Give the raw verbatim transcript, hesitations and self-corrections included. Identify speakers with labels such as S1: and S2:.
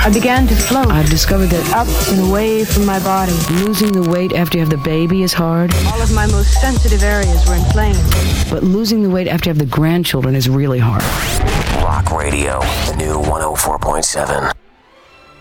S1: I began to float.
S2: I've discovered that
S1: up and away from my body.
S2: Losing the weight after you have the baby is hard.
S1: All of my most sensitive areas were inflamed.
S2: But losing the weight after you have the grandchildren is really hard.
S3: Rock Radio, the new one oh four point seven.